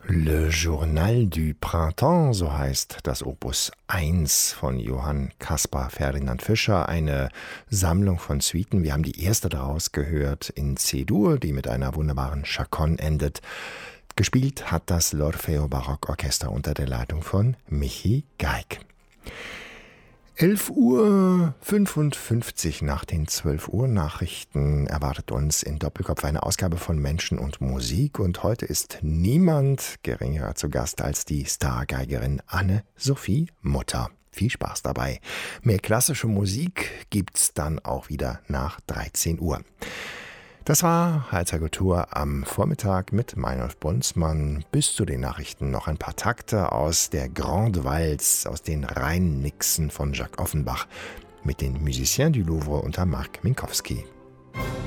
Le Journal du Printemps, so heißt das Opus 1 von Johann Caspar Ferdinand Fischer, eine Sammlung von Suiten. Wir haben die erste daraus gehört in C-Dur, die mit einer wunderbaren Chaconne endet. Gespielt hat das l'Orfeo Barockorchester unter der Leitung von Michi Geig. 11:55 Uhr nach den 12 Uhr Nachrichten erwartet uns in Doppelkopf eine Ausgabe von Menschen und Musik. Und heute ist niemand geringerer zu Gast als die Stargeigerin Anne-Sophie Mutter. Viel Spaß dabei. Mehr klassische Musik gibt's dann auch wieder nach 13 Uhr. Das war Hals Kultur am Vormittag mit Meinolf Bunzmann. Bis zu den Nachrichten noch ein paar Takte aus der Grande Valse, aus den Rheinnixen von Jacques Offenbach mit den Musiciens du Louvre unter Marc Minkowski.